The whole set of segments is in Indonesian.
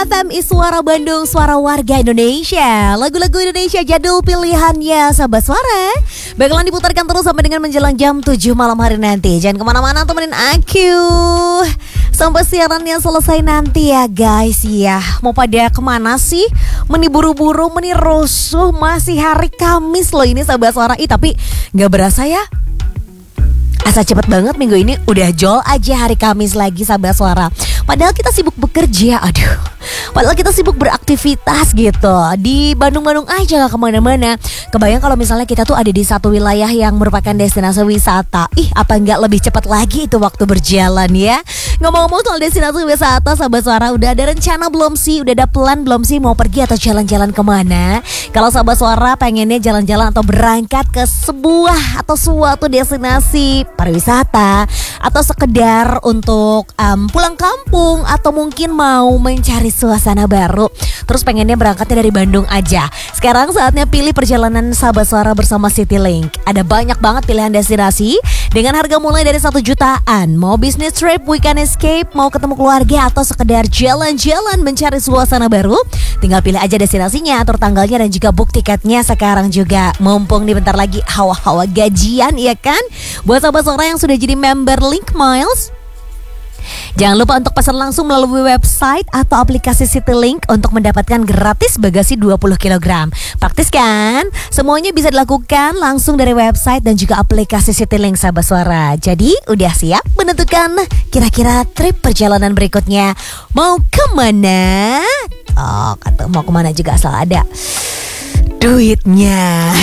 FM Suara Bandung, suara warga Indonesia. Lagu-lagu Indonesia jadul pilihannya Sahabat Suara bakalan diputarkan terus sampai dengan menjelang jam 7 malam hari nanti. Jangan kemana-mana, temenin aku sampai siarannya selesai nanti ya guys ya. Mau pada kemana sih? Meni buru-buru, meni rusuh. Masih hari Kamis loh ini Sahabat Suara. Tapi gak berasa ya, asa cepet banget minggu ini udah jol aja hari Kamis lagi Sahabat Suara. Padahal kita sibuk bekerja, padahal kita sibuk beraktivitas gitu. Di Bandung-Bandung aja gak kemana-mana. Kebayang kalau misalnya kita tuh ada di satu wilayah yang merupakan destinasi wisata. Apa nggak lebih cepat lagi itu waktu berjalan ya. Ngomong-ngomong soal destinasi wisata Sahabat Suara, udah ada rencana belum sih? Udah ada plan belum sih mau pergi atau jalan-jalan kemana? Kalau Sahabat Suara pengennya jalan-jalan atau berangkat ke sebuah atau suatu destinasi pariwisata, atau sekedar untuk pulang kampung, atau mungkin mau mencari suasana baru, terus pengennya berangkatnya dari Bandung aja. Sekarang saatnya pilih perjalanan Sahabat Suara bersama Citylink. Ada banyak banget pilihan destinasi dengan harga mulai dari 1 jutaan. Mau business trip, weekend escape, mau ketemu keluarga, atau sekedar jalan-jalan mencari suasana baru, tinggal pilih aja destinasinya, atur tanggalnya dan juga book tiketnya sekarang juga. Mumpung nih bentar lagi hawa-hawa gajian ya kan. Buat Sahabat Suara yang sudah jadi member Link Miles, jangan lupa untuk pesan langsung melalui website atau aplikasi Citylink untuk mendapatkan gratis bagasi 20 kg. Praktis kan? Semuanya bisa dilakukan langsung dari website dan juga aplikasi Citylink Sahabat Suara. Jadi udah siap menentukan kira-kira trip perjalanan berikutnya mau kemana? Kata mau kemana juga asal ada duitnya.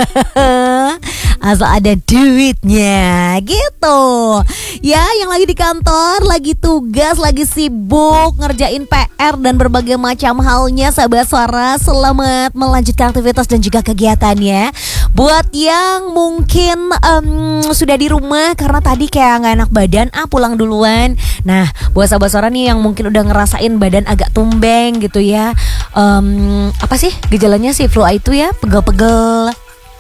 Asal ada duitnya gitu. Ya, yang lagi di kantor, lagi tugas, lagi sibuk ngerjain PR dan berbagai macam halnya Sahabat Suara, selamat melanjutkan aktivitas dan juga kegiatannya. Buat yang mungkin sudah di rumah karena tadi kayak gak enak badan, pulang duluan. Nah, buat Sahabat Suara nih yang mungkin udah ngerasain badan agak tumbeng gitu ya, apa sih gejalanya sih flu itu ya, pegel-pegel,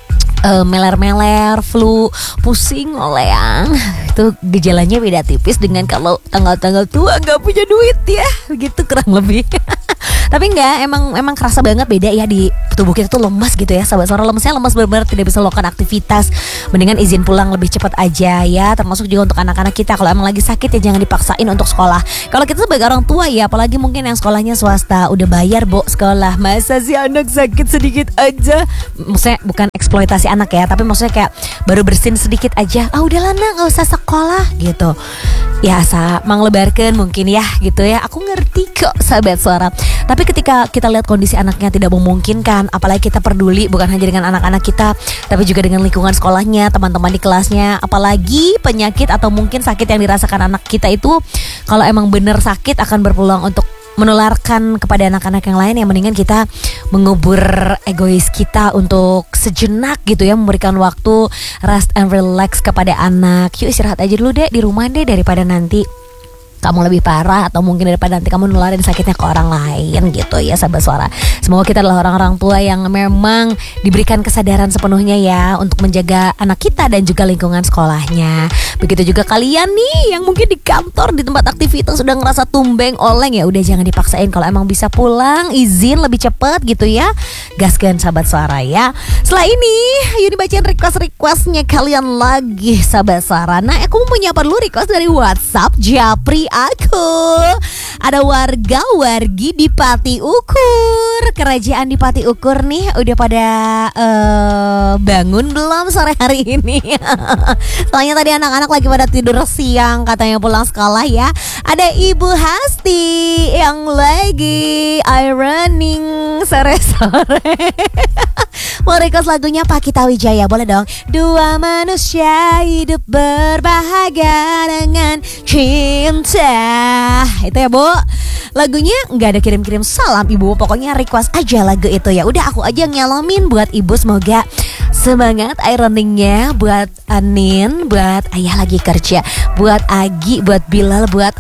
meler-meler, flu, pusing, oleang. Itu gejalanya beda tipis dengan kalau tanggal-tanggal tua gak punya duit ya, begitu kurang lebih. Tapi enggak, emang kerasa banget beda ya, di tubuh kita tuh lemas gitu ya Sahabat Suara. Lemesnya lemas benar-benar tidak bisa melakukan aktivitas. Mendingan izin pulang lebih cepat aja ya. Termasuk juga untuk anak-anak kita, kalau emang lagi sakit ya jangan dipaksain untuk sekolah. Kalau kita sebagai orang tua ya, apalagi mungkin yang sekolahnya swasta, udah bayar sekolah, masa sih anak sakit sedikit aja? Maksudnya bukan eksploitasi anak ya, tapi maksudnya kayak baru bersin sedikit aja, udahlah nak, gak usah sekolah gitu. Ya asa manglebarkan mungkin ya gitu ya. Aku ngerti kok Sahabat Suara. Tapi ketika kita lihat kondisi anaknya tidak memungkinkan, apalagi kita peduli bukan hanya dengan anak-anak kita, tapi juga dengan lingkungan sekolahnya, teman-teman di kelasnya. Apalagi penyakit atau mungkin sakit yang dirasakan anak kita itu, kalau emang bener sakit akan berpeluang untuk menularkan kepada anak-anak yang lain. Yang mendingan kita mengubur egois kita untuk sejenak gitu ya, memberikan waktu rest and relax kepada anak. Yuk istirahat aja dulu deh di rumah deh, daripada nanti kamu lebih parah, atau mungkin daripada nanti kamu nularin sakitnya ke orang lain gitu ya Sahabat Suara. Semoga kita adalah orang-orang tua yang memang diberikan kesadaran sepenuhnya ya untuk menjaga anak kita dan juga lingkungan sekolahnya. Begitu juga kalian nih yang mungkin di kantor, di tempat aktivitas sudah ngerasa tumbeng, oleng, ya udah jangan dipaksain. Kalau emang bisa pulang, izin lebih cepat gitu ya. Gaskan Sahabat Suara ya. Setelah ini yuk dibacain request-requestnya kalian lagi Sahabat Suara. Nah, aku mau nyapa dulu request dari WhatsApp Japri aku. Ada warga-wargi di Pati Ukur, kerajaan di Pati Ukur nih, udah pada bangun belum sore hari ini? Soalnya tadi anak-anak lagi pada tidur siang, katanya pulang sekolah ya. Ada Ibu Hasti yang lagi ironing sore-sore. Mau request lagunya Pak Kita Wijaya, boleh dong? Dua manusia hidup berbahagia dengan cinta. Itu ya Bu. Lagunya nggak ada kirim-kirim salam Ibu, pokoknya request aja lagu itu ya. Udah aku aja nyalomin buat Ibu, semoga semangat ironingnya. Buat Anin, buat Ayah lagi kerja, buat Agi, buat Bilal, buat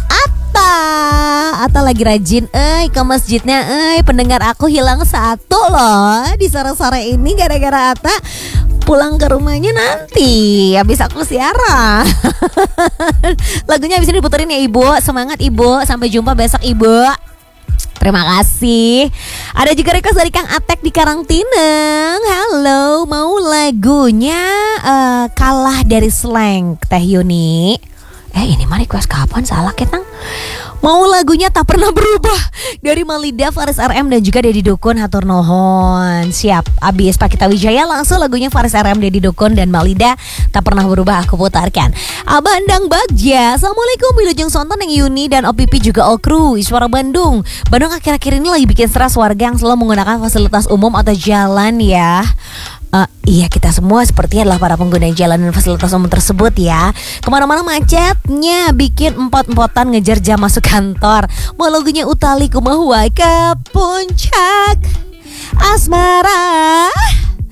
Atta lagi rajin ke masjidnya. Pendengar aku hilang satu loh di sore-sore ini gara-gara Atta pulang ke rumahnya nanti habis aku siaran. Lagunya habis ini diputerin ya Ibu. Semangat Ibu, sampai jumpa besok Ibu. Terima kasih. Ada juga request dari Kang Atek di Karangtineng. Halo, mau lagunya Kalah dari Slang Teh Yuni. Ini mah request kapan? Salah ketang. Mau lagunya Tak Pernah Berubah dari Malida, Faris RM dan juga Dedi Dukun. Hatur nuhun. Siap. Abis Pak Kita Wijaya langsung lagunya Faris RM, Dedi Dukun dan Malida Tak Pernah Berubah aku putarkan. Abah Endang Bagja. Assalamualaikum Wilujeng Sonton yang Yuni dan OPP juga all crew Suara Bandung. Bandung akhir-akhir ini lagi bikin stres warga yang selalu menggunakan fasilitas umum atau jalan ya. Iya, kita semua sepertinya adalah para pengguna jalan dan fasilitas umum tersebut ya. Kemana-mana macetnya, bikin empot-empotan ngejar jam masuk kantor. Mau lagunya Utali Kumahuai ke Puncak Asmara.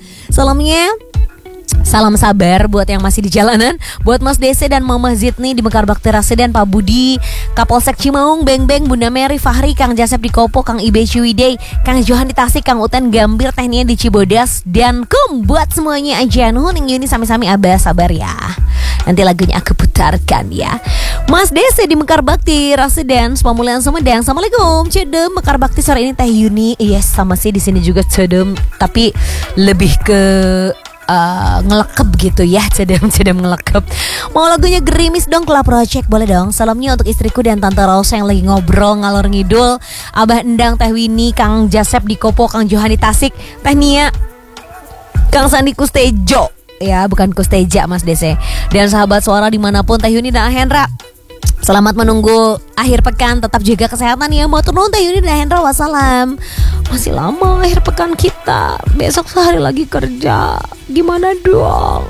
Salam sabar buat yang masih di jalanan. Buat Mas DC dan Mama Zidni di Mekar Bakti Rasiden, Pak Budi, Kapolsek Cimaung, Beng Beng, Bunda Mary, Fahri, Kang Jasep di Kopo, Kang Ibe Ciwidey, Kang Johan di Tasik, Kang Uten Gambir, Tehnia di Cibodas, dan buat semuanya aja nuhun yang Yuni sami-sami abah sabar ya. Nanti lagunya aku putarkan ya. Mas DC di Mekar Bakti Rasiden, Pamulian Sumedang. Assalamualaikum. Cedem Mekar Bakti sore ini Teh Yuni. Yes, sama sih di sini juga cedem, tapi lebih ke ngelekep gitu ya, cedem ngelekep. Mau lagunya Gerimis dong, Club Project boleh dong. Salamnya untuk istriku dan Tante Rosa yang lagi ngobrol ngalor ngidul, Abah Endang, Teh Winnie, Kang Jasep di Kopo, Kang Johan di Tasik, Teh Nia, Kang Sandi Kustejo ya, bukan Kusteja Mas DC, dan sahabat suara dimanapun Teh Yuni dan Hendra. Selamat menunggu akhir pekan, tetap jaga kesehatan ya. Mau turun Teh Yuni dan Hendra, wassalam. Masih lama akhir pekan kita, besok sehari lagi kerja. Gimana dong?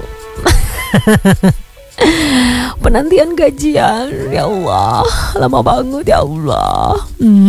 Penantian gajian, ya Allah, lama banget ya Allah.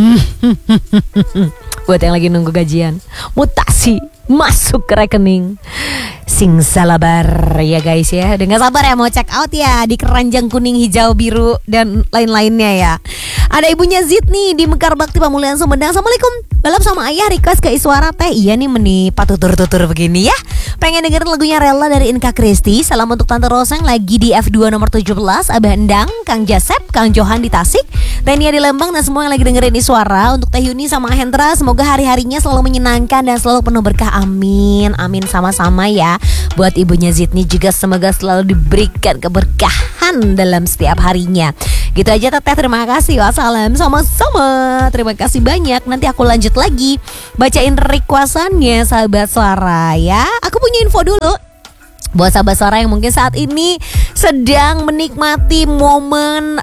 Buat yang lagi nunggu gajian, mutasi masuk ke rekening, sing salabar ya guys ya. Udah gak sabar ya mau check out ya di keranjang kuning, hijau, biru dan lain-lainnya ya. Ada ibunya Zidni di Mekar Bakti Pamulian Sumedang. Assalamualaikum. Balap sama ayah request ke Iswara Teh. Iya nih menipa tutur-tutur begini ya. Pengen dengerin lagunya Rela dari Inka Kristi. Salam untuk Tante Rosa yang lagi di F2 nomor 17, Abah Endang, Kang Jasep, Kang Johan di Tasik, Tenia di Lembang, dan semua yang lagi dengerin Iswara. Untuk Teh Yuni sama Hendra, semoga hari-harinya selalu menyenangkan dan selalu penuh berkah. Amin. Amin sama-sama ya. Buat ibunya Zidni juga semoga selalu diberikan keberkahan dalam setiap harinya. Gitu aja Teteh, terima kasih. Wassalam, sama-sama. Terima kasih banyak. Nanti aku lanjut lagi bacain requestannya sahabat suara ya. Aku punya info dulu buat sahabat suara yang mungkin saat ini sedang menikmati momen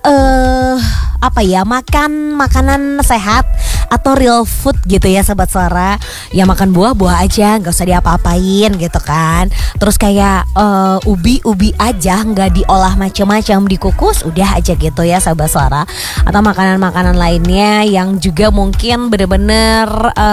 makan makanan sehat atau real food gitu ya sahabat suara. Ya makan buah-buah aja, gak usah diapa-apain gitu kan. Terus kayak ubi aja, gak diolah macam-macam, dikukus udah aja gitu ya sahabat suara. Atau makanan-makanan lainnya yang juga mungkin bener-bener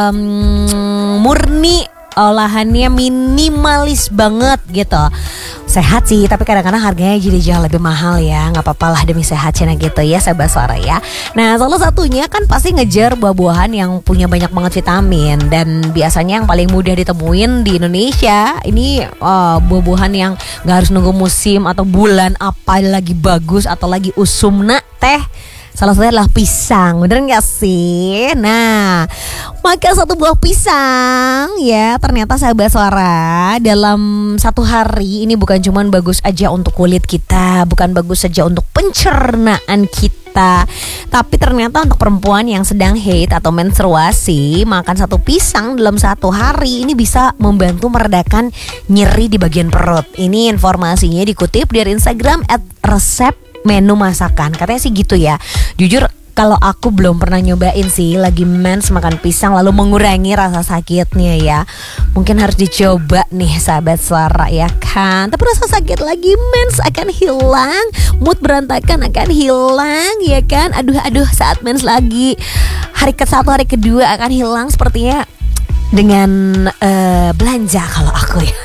murni olahannya minimalis banget gitu. Sehat sih, tapi kadang-kadang harganya jadi jauh lebih mahal ya. Gak apa-apa lah demi sehat cina gitu ya sahabat suara ya. Nah salah satunya kan pasti ngejar buah-buahan yang punya banyak banget vitamin. Dan biasanya yang paling mudah ditemuin di Indonesia ini buah-buahan yang gak harus nunggu musim atau bulan apa lagi bagus atau lagi usumna teh. Salah satunya adalah pisang, bener gak sih? Nah, maka satu buah pisang ya ternyata sahabat suara dalam satu hari ini bukan cuma bagus aja untuk kulit kita, bukan bagus saja untuk pencernaan kita, tapi ternyata untuk perempuan yang sedang haid atau menstruasi, makan satu pisang dalam satu hari ini bisa membantu meredakan nyeri di bagian perut. Ini informasinya dikutip dari Instagram @resep menu masakan. Katanya sih gitu ya. Jujur kalau aku belum pernah nyobain sih lagi mens makan pisang lalu mengurangi rasa sakitnya ya. Mungkin harus dicoba nih sahabat suara ya kan. Tapi rasa sakit lagi mens akan hilang, mood berantakan akan hilang ya kan. Aduh saat mens lagi hari ke-1 hari kedua akan hilang sepertinya dengan belanja kalau aku ya.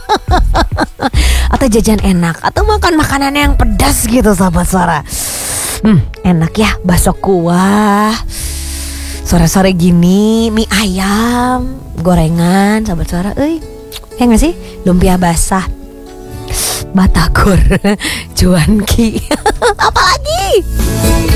Atau jajan enak, atau makan makanan yang pedas gitu sahabat suara. Enak ya, bakso kuah sore-sore gini, mie ayam, gorengan sahabat suara. Ya gak sih? Lumpia basah, batagor, cuanki. Apalagi